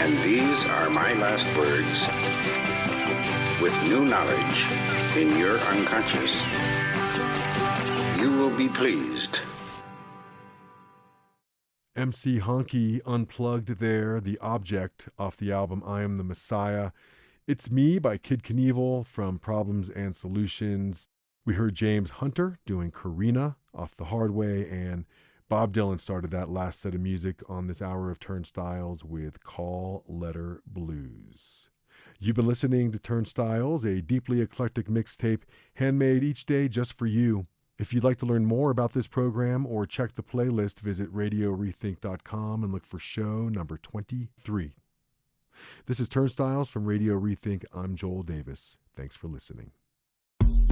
And these are my last words. With new knowledge in your unconscious, you will be pleased. MC Honky unplugged there, The Object, off the album I Am the Messiah. It's Me by Kid Knievel from Problems and Solutions. We heard James Hunter doing Karina off The Hard Way, and Bob Dylan started that last set of music on this hour of Turnstiles with Call Letter Blues. You've been listening to Turnstiles, a deeply eclectic mixtape handmade each day just for you. If you'd like to learn more about this program or check the playlist, visit RadioRethink.com and look for show number 23. This is Turnstiles from Radio Rethink. I'm Joel Davis. Thanks for listening.